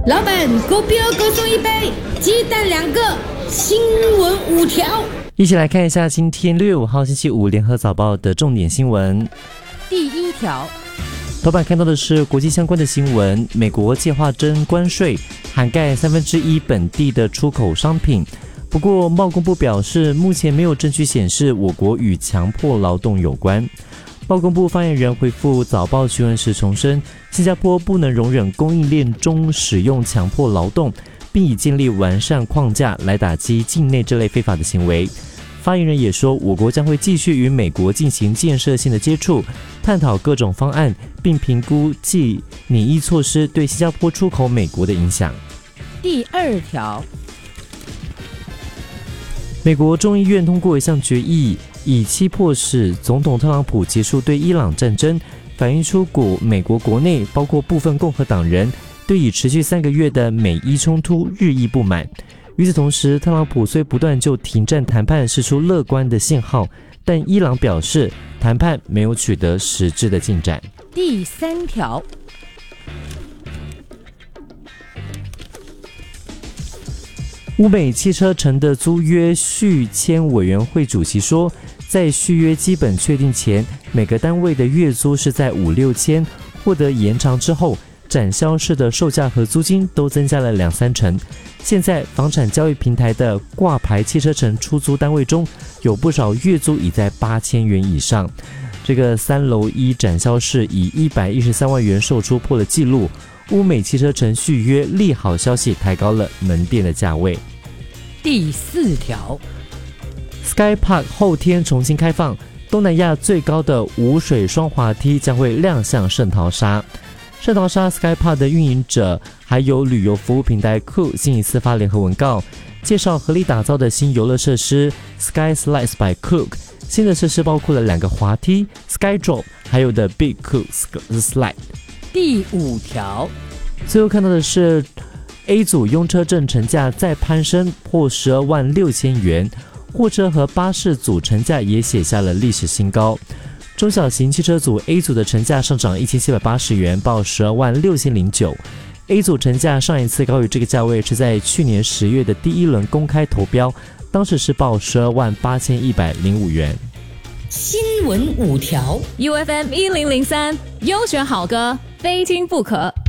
老板，狗标各送一杯，鸡蛋2个，新闻5条。 一起来看一下今天6月5号星期五联合早报的重点新闻。 第1条， 头版看到的是国际相关的新闻，美国计划征关税，涵盖1/3本地的出口商品。不过贸工部表示，目前没有证据显示我国与强迫劳动有关。贸工部发言人回复早报询问时重申，新加坡不能容忍供应链中使用强迫劳动，并已建立完善框架来打击境内这类非法的行为。发言人也说，我国将会继续与美国进行建设性的接触，探讨各种方案，并评估既拟议措施对新加坡出口美国的影响。 第2条， 美国众议院通过一项决议，以期迫使总统特朗普结束对伊朗战争，反映出美国国内包括部分共和党人对已持续3个月的美伊冲突日益不满。与此同时，特朗普虽不断就停战谈判释出乐观的信号，但伊朗表示谈判没有取得实质的进展。 第3条， 乌美汽车城的租约续签委员会主席说，在续约基本确定前，每个单位的月租是在5-6千，获得延长之后，展销室的售价和租金都增加了2-3成。现在房产交易平台的挂牌汽车城出租单位中，有不少月租已在8000元以上。这个3楼1展销室以113万元售出破了纪录。乌美汽车城续约利好消息抬高了门店的价位。 第4条， Sky Park 后天重新开放，东南亚最高的无水双滑梯将会亮相圣淘沙。圣淘沙 Sky Park 的运营者还有旅游服务平台 Cool 星期四发联合文告，介绍合力打造的新游乐设施 Sky Slides by Cook。 新的设施包括了2个滑梯 Sky Drop， 还有的 Big Cook Slide。 第5条， 最后看到的是 A 组用车证成价再攀升破12万6千元，货车和巴士组成价也写下了历史新高。中小型汽车组 A 组的成价上涨1780元，报12万6千09。A 组成价上一次高于这个价位是在去年10月的第1轮公开投标，当时是报12万8105元。 新闻5条 UFM 1003，优选好歌，非听不可。